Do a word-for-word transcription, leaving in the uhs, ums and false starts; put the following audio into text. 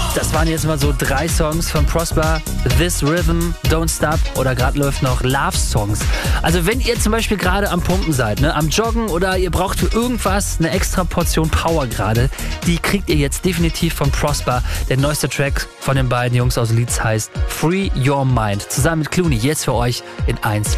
Das waren jetzt mal so drei Songs von Prosper. This Rhythm, Don't Stop oder gerade läuft noch Love Songs. Also wenn ihr zum Beispiel gerade am Pumpen seid, ne, am Joggen oder ihr braucht für irgendwas eine extra Portion Power gerade, die kriegt ihr jetzt definitiv von Prosper. Der neueste Track von den beiden Jungs aus Leeds heißt Free Your Mind. Zusammen mit Clooney jetzt für euch in eins.